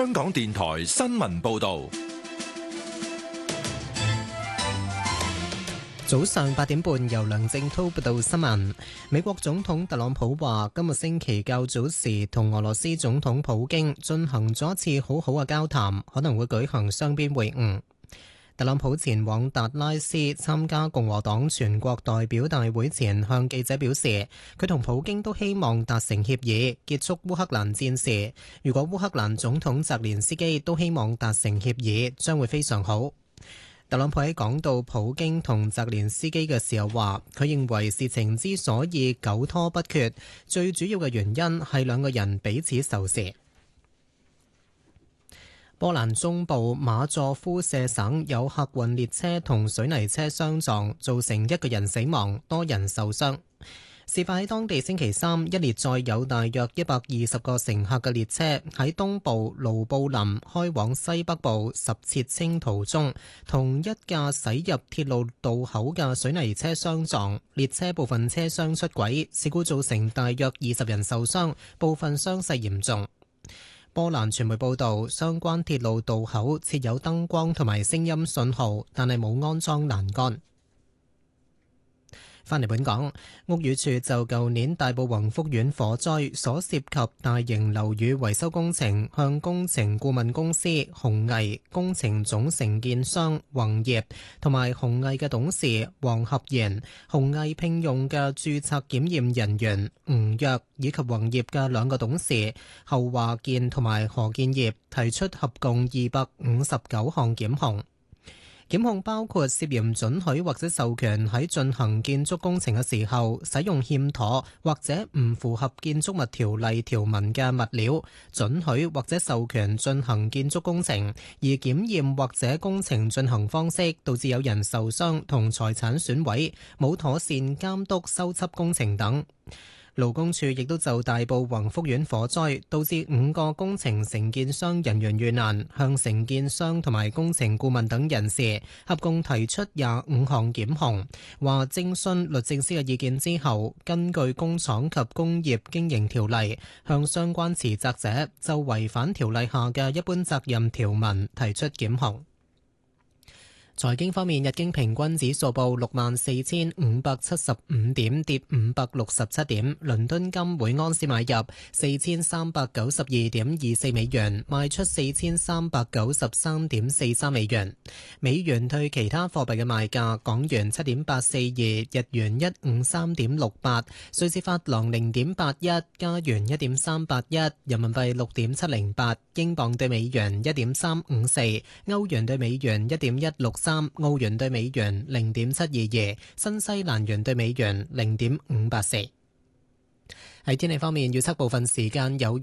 香港電台新聞報道。 早上8點半，由梁正滔報道新聞。美國總統特朗普話，今個星期較早時同俄羅斯總統普京進行咗一次好好嘅交談，可能會舉行雙邊會晤。特朗普前往達拉斯參加共和黨全國代表大會前，向記者表示，佢同普京都希望達成協議，結束烏克蘭戰事。如果烏克蘭總統澤連斯基都希望達成協議，將會非常好。特朗普喺講到普京同澤連斯基嘅時候話，佢認為事情之所以久拖不決，最主要嘅原因係兩個人彼此仇視。波蘭中部馬佐夫舍省有客運列車同水泥車相撞，造成一個人死亡，多人受傷。事發喺當地星期三，一列載有大約120個乘客嘅列車喺東部盧布林開往西北部什切清途中，同一架駛入鐵路道口嘅水泥車相撞，列車部分車廂出軌，事故造成大約20人受傷，部分傷勢嚴重。波蘭傳媒報導，相關鐵路道口設有燈光同埋聲音信號，但係冇安裝欄杆。返嚟本港，屋宇署就舊年大埔宏福苑火災所涉及大型樓宇維修工程，向工程顧問公司鴻毅工程總承建商宏業同埋鴻毅嘅董事黃合賢、鴻毅聘用嘅註冊檢驗人員吳躍以及宏業嘅兩個董事侯華健同埋何建業提出合共259項檢控。檢控包括涉嫌准許或者授權喺進行建築工程嘅時候使用欠妥或者唔符合建築物條例條文嘅物料，准許或者授權進行建築工程，而檢驗或者工程進行方式導致有人受傷同財產損毀，冇妥善監督修葺工程等。勞工處亦都就大埔宏福苑火災導致5個工程承建商人員遇難，向承建商同埋工程顧問等人士合共提出25項檢控。話徵詢律政司嘅意見之後，根據工廠及工業經營條例，向相關持責者就違反條例下嘅一般責任條文提出檢控。財經方面，日經平均指數報64,575點，跌567點。倫敦金每盎司買入4392.24美元，賣出4393.43美元。美元對其他貨幣嘅賣價：港元7.842，日元153.68，瑞士法郎0.81，加元1.381，人民幣6.708，英鎊對美元1.354，歐元對美元1.163。澳元對美元0.722，新西蘭元對美元0.584。喺天氣方面，預測部分時間有